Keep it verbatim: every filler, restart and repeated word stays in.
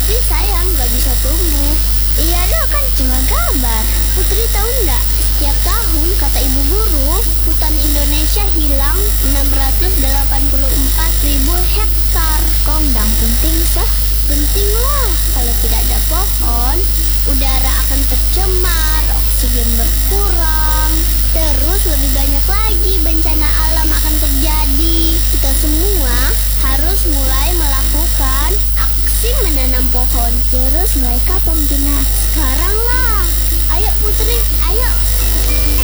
Tapi sayang gak bisa tumbuh. Iya dong, kan cuma gambar. Putri tahu nggak? Setiap tahun kata ibu guru, hutan Indonesia hilang enam ratus delapan puluh empat ribu hektar. Kondang penting sah. Penting lah, kalau tidak ada pohon, udara akan tercemar, oksigen berkurang, terus lebih banyak lagi bencana alam akan terjadi. Kita semua harus mulai melakukan aksi menanam pohon. Terus mulai kapan, Gina? Sekarang lah. Ayo Putri, ayo.